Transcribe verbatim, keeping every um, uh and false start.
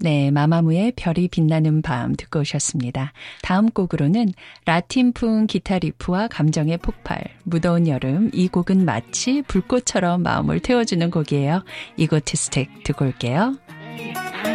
네, 마마무의 별이 빛나는 밤 듣고 오셨습니다. 다음 곡으로는 라틴풍 기타 리프와 감정의 폭발, 무더운 여름, 이 곡은 마치 불꽃처럼 마음을 태워주는 곡이에요. 이고티스틱 듣고 올게요.